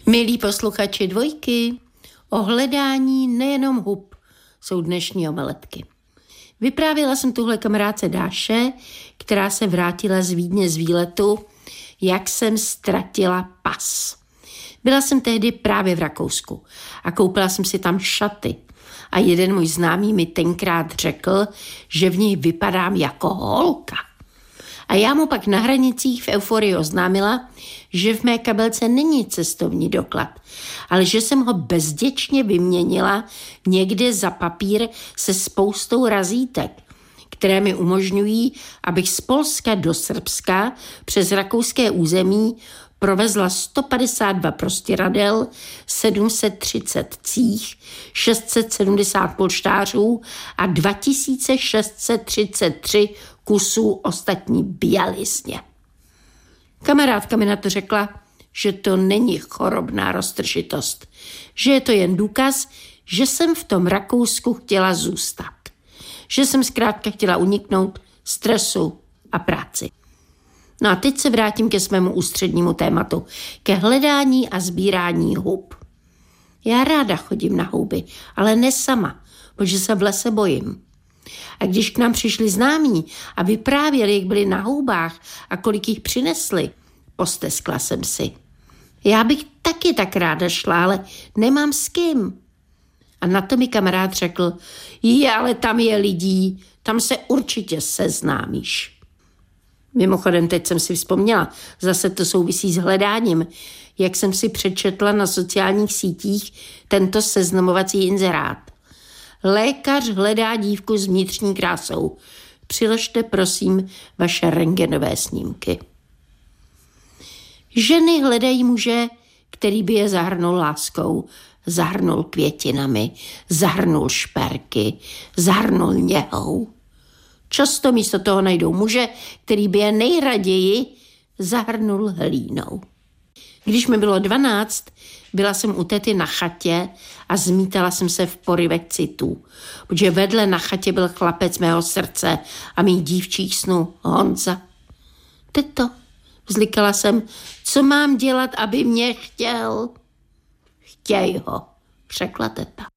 Milí posluchači Dvojky, o hledání nejenom hub jsou dnešní omeletky. Vyprávěla jsem tuhle kamarádce Dáše, která se vrátila z Vídně z výletu, jak jsem ztratila pas. Byla jsem tehdy právě v Rakousku a koupila jsem si tam šaty. A jeden můj známý mi tenkrát řekl, že v nich vypadám jako holka. A já mu pak na hranicích v euforii oznámila, že v mé kabelce není cestovní doklad, ale že jsem ho bezděčně vyměnila někde za papír se spoustou razítek, které mi umožňují, abych z Polska do Srbska přes rakouské území provezla 152 prostěradel, 730 cích, 670 polštářů a 2633 kusů ostatní bělizně. Kamarádka mi na to řekla, že to není chorobná roztržitost, že je to jen důkaz, že jsem v tom Rakousku chtěla zůstat. Že jsem zkrátka chtěla uniknout stresu a práci. No a teď se vrátím ke svému ústřednímu tématu, ke hledání a sbírání hub. Já ráda chodím na houby, ale ne sama, protože se v lese bojím. A když k nám přišli známí a vyprávěli, jak byli na houbách a kolik jich přinesli, posteskla jsem si. Já bych taky tak ráda šla, ale nemám s kým. A na to mi kamarád řekl, ale tam je lidí, tam se určitě seznámíš. Mimochodem, teď jsem si vzpomněla, zase to souvisí s hledáním, jak jsem si přečetla na sociálních sítích tento seznamovací inzerát. Lékař hledá dívku s vnitřní krásou. Přiložte prosím vaše rentgenové snímky. Ženy hledají muže, který by je zahrnul láskou, zahrnul květinami, zahrnul šperky, zahrnul něhou. Často místo toho najdou muže, který by je nejraději zahrnul hlínou. Když mi bylo 12, byla jsem u tety na chatě a zmítala jsem se v porivech citů, protože vedle na chatě byl chlapec mého srdce a mých dívčích snů, Honza. Teto, vzlikala jsem, co mám dělat, aby mě chtěl? Chtěj ho, řekla teta.